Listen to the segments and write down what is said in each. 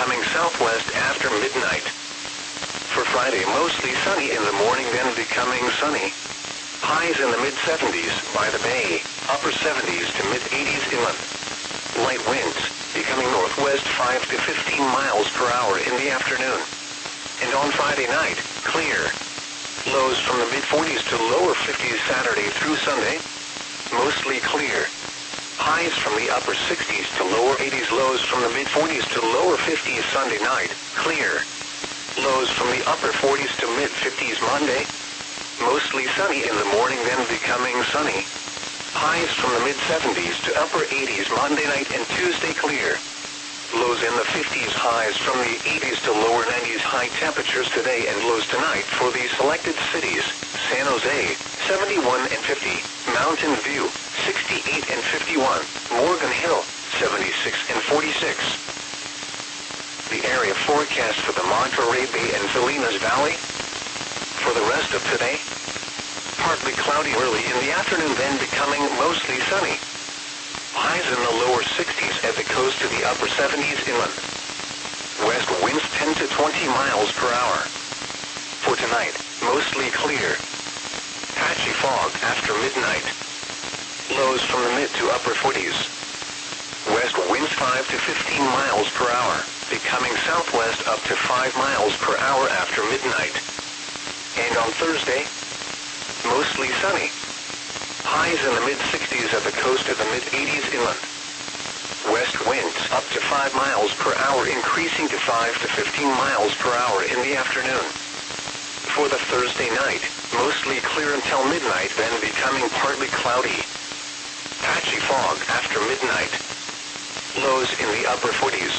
becoming southwest after midnight. For Friday, mostly sunny in the morning, then becoming sunny. Highs in the mid-70s by the bay, upper 70s to mid-80s inland. Light winds, becoming northwest 5 to 15 miles per hour in the afternoon. And on Friday night, clear. Lows from the mid-40s to lower 50s Saturday through Sunday. Mostly clear. Highs from the upper 60s to lower 80s, lows from the mid-40s to lower 50s Sunday night, clear. Lows from the upper 40s to mid-50s Monday. Mostly sunny in the morning, then becoming sunny. Highs from the mid-70s to upper 80s Monday night and Tuesday clear. Lows in the 50s, highs from the 80s to lower 90s, high temperatures today and lows tonight for the selected cities: San Jose, 71 and 50, Mountain View, 68 and 51, Morgan Hill, 76 and 46. The area forecast for the Monterey Bay and Salinas Valley. For the rest of today, partly cloudy early in the afternoon, then becoming mostly sunny. Highs in the lower 60s at the coast to the upper 70s inland. West winds 10 to 20 miles per hour. For tonight, mostly clear. Patchy fog after midnight. Lows from the mid to upper 40s. West winds 5 to 15 miles per hour, becoming southwest up to 5 miles per hour after midnight. And on Thursday, mostly sunny. Highs in the mid-60s at the coast to the mid-80s inland. West winds up to 5 miles per hour, increasing to 5 to 15 miles per hour in the afternoon. For the Thursday night, mostly clear until midnight, then becoming partly cloudy. Patchy fog after midnight. Lows in the upper 40s.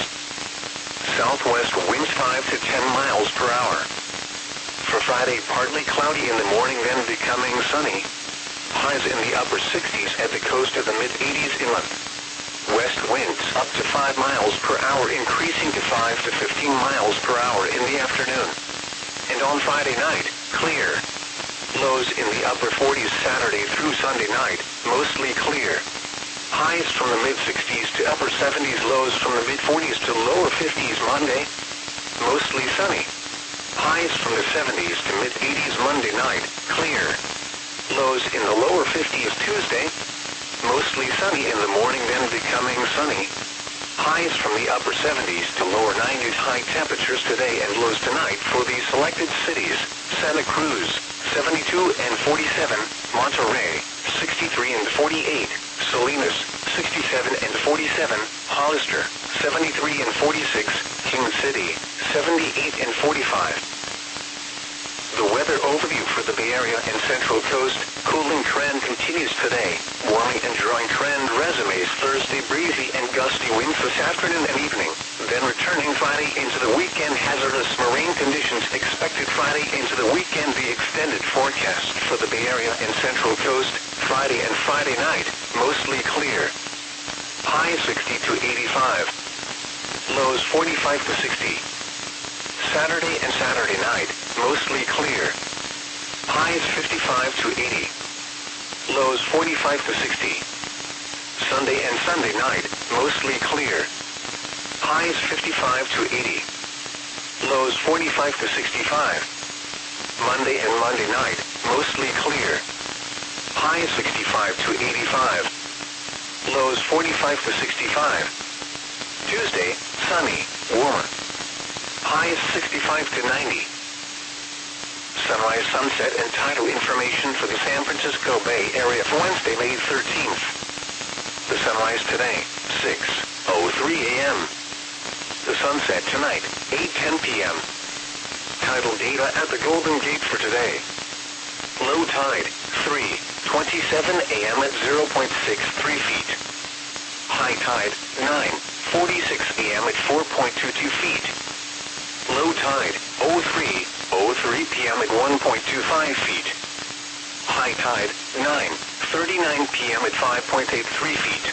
Southwest winds 5 to 10 miles per hour. For Friday, partly cloudy in the morning, then becoming sunny. Highs in the upper 60s at the coast of the mid-80s inland. West winds up to 5 miles per hour, increasing to 5 to 15 miles per hour in the afternoon. And on Friday night, clear. Lows in the upper 40s Saturday through Sunday night, mostly clear. Highs from the mid-60s to upper 70s, lows from the mid-40s to lower 50s Monday, mostly sunny. Highs from the 70s to mid-80s Monday night, clear. Lows in the lower 50s Tuesday, mostly sunny in the morning, then becoming sunny. Highs from the upper 70s to lower 90s, high temperatures today and lows tonight for the selected cities: Santa Cruz, 72 and 47, Monterey, 63 and 48, Salinas, 67 and 47, Hollister, 73 and 46, King City, 78 and 45. The weather overview for the Bay Area and Central Coast. Cooling trend continues today. Warming and drying trend resumes Thursday, breezy and gusty winds this afternoon and evening. Then returning Friday into the weekend, hazardous marine conditions expected Friday into the weekend. The extended forecast for the Bay Area and Central Coast. Friday and Friday night, mostly clear. High 60 to 85. Lows 45 to 60. Saturday and Saturday night, mostly clear. Highs 55 to 80. Lows 45 to 60. Sunday and Sunday night, mostly clear. Highs 55 to 80. Lows 45 to 65. Monday and Monday night, mostly clear. Highs 65 to 85. Lows 45 to 65. Tuesday, sunny, warmer. Highs 65 to 90. Sunrise, sunset, and tidal information for the San Francisco Bay Area for Wednesday, May 13th. The sunrise today, 6:03 a.m. The sunset tonight, 8:10 p.m. Tidal data at the Golden Gate for today. Low tide, 3:27 a.m. at 0.63 feet. High tide, 9:46 a.m. at 4.22 feet. Low tide, 03:03 p.m. at 1.25 feet. High tide, 9:39 p.m. at 5.83 feet.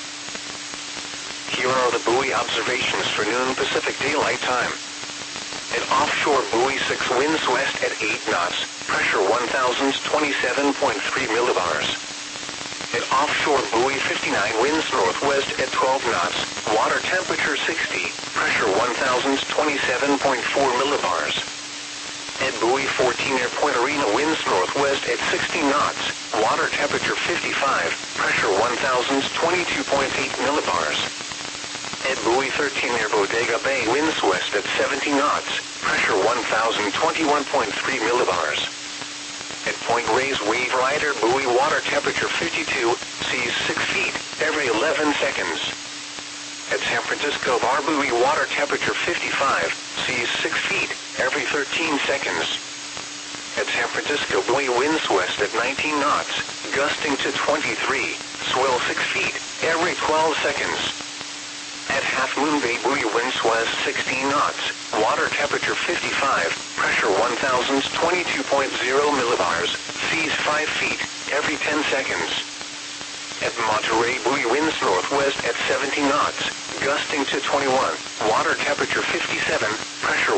Here are the buoy observations for noon Pacific Daylight Time. At offshore buoy 6, winds west at 8 knots, pressure 1,027.3 millibars. At offshore buoy 59, winds northwest at 12 knots, water temperature 60, pressure 1027.4 millibars. At buoy 14 near Point Arena, winds northwest at 60 knots, water temperature 55, pressure 1022.8 millibars. At buoy 13 near Bodega Bay, winds west at 70 knots, pressure 1021.3 millibars. At Point Reyes Wave Rider buoy, water temperature 52, seas 6 feet, every 11 seconds. At San Francisco Bar buoy, water temperature 55, seas 6 feet, every 13 seconds. At San Francisco buoy, winds west at 19 knots, gusting to 23, swell 6 feet, every 12 seconds. At Half Moon Bay buoy, winds west 16 knots, water temperature 55, pressure 1022.0 millibars, seas 5 feet, every 10 seconds. At Monterey buoy, winds northwest at 70 knots, gusting to 21, water temperature 57, pressure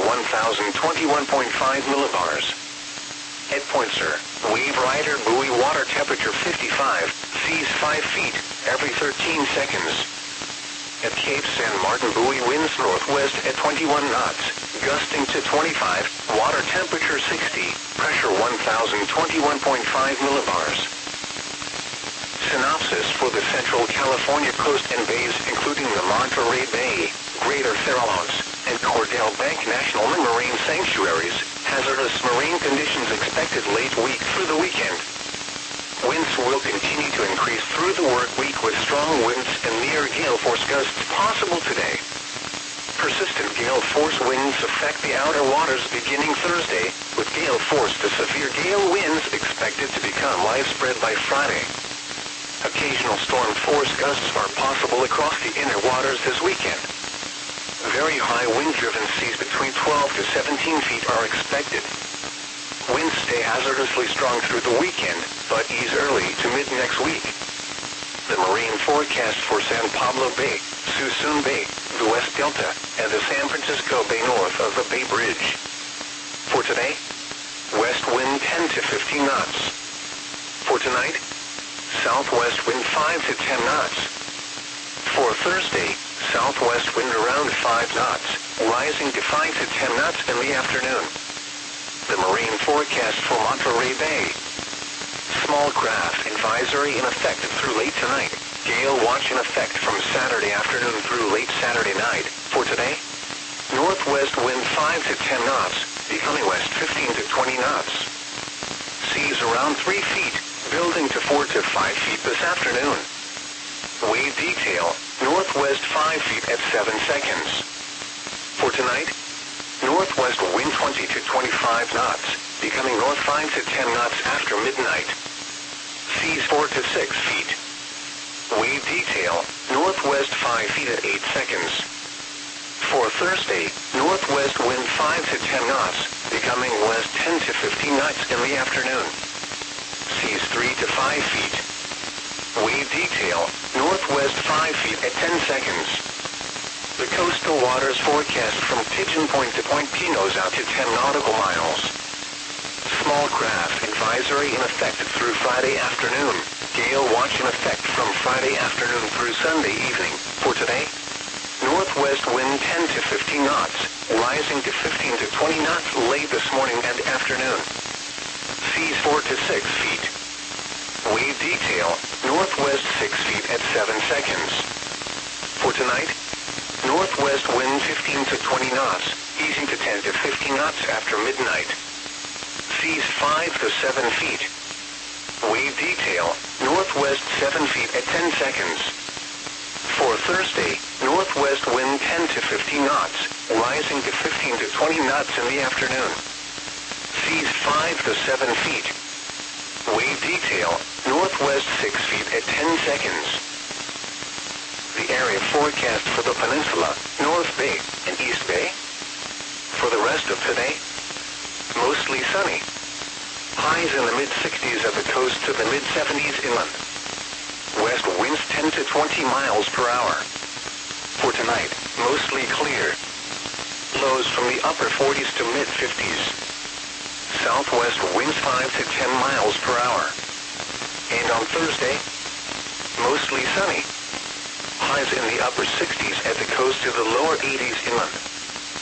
1021.5 millibars. At Point Sur, Wave Rider buoy, water temperature 55, seas 5 feet, every 13 seconds. At Cape San Martin buoy, winds northwest at 21 knots, gusting to 25, water temperature 60, pressure 1021.5 millibars. Synopsis for the Central California coast and bays, including the Monterey Bay, Greater Farallones, and Cordell Bank National Marine Sanctuaries. Hazardous marine conditions expected late week through the weekend. Winds will continue to increase through the work week with strong winds and near gale force gusts possible today. Persistent gale force winds affect the outer waters beginning Thursday, with gale force to severe gale winds expected to become widespread by Friday. Occasional storm force gusts are possible across the inner waters this weekend. Very high wind-driven seas between 12 to 17 feet are expected. Winds stay hazardously strong through the weekend, but ease early to mid-next week. The marine forecast for San Pablo Bay, Suisun Bay, the West Delta, and the San Francisco Bay north of the Bay Bridge. For today, west wind 10 to 15 knots. For tonight, southwest wind 5 to 10 knots. For Thursday, southwest wind around 5 knots, rising to 5 to 10 knots in the afternoon. The marine forecast for Monterey Bay. Small craft advisory in effect through late tonight. Gale watch in effect from Saturday afternoon through late Saturday night. For today, northwest wind 5 to 10 knots, becoming west 15 to 20 knots. Seas around 3 feet, building to 4 to 5 feet this afternoon. Wave detail, northwest 5 feet at 7 seconds. For tonight, northwest wind 20 to 25 knots, becoming north 5 to 10 knots after midnight. Seas 4 to 6 feet. Wave detail, northwest 5 feet at 8 seconds. For Thursday, northwest wind 5 to 10 knots, becoming west 10 to 15 knots in the afternoon. Seas 3 to 5 feet. Wave detail, northwest 5 feet at 10 seconds. The coastal waters forecast from Pigeon Point to Point Pinos out to 10 nautical miles. Small craft advisory in effect through Friday afternoon. Gale watch in effect from Friday afternoon through Sunday evening. For today, northwest wind 10 to 15 knots, rising to 15 to 20 knots late this morning and afternoon. Seas 4 to 6 feet. Wave detail, northwest 6 feet at 7 seconds. For tonight, northwest wind 15 to 20 knots, easing to 10 to 15 knots after midnight. Seas 5 to 7 feet. Wave detail, northwest 7 feet at 10 seconds. For Thursday, northwest wind 10 to 15 knots, rising to 15 to 20 knots in the afternoon. Seas 5 to 7 feet. Wave detail, northwest 6 feet at 10 seconds. The area forecast for the peninsula, North Bay, and East Bay. For the rest of today, mostly sunny. Highs in the mid-60s at the coast to the mid-70s inland. West winds 10 to 20 miles per hour. For tonight, mostly clear. Lows from the upper 40s to mid-50s. Southwest winds 5 to 10 miles per hour. And on Thursday, mostly sunny. Highs in the upper 60s at the coast to the lower 80s inland.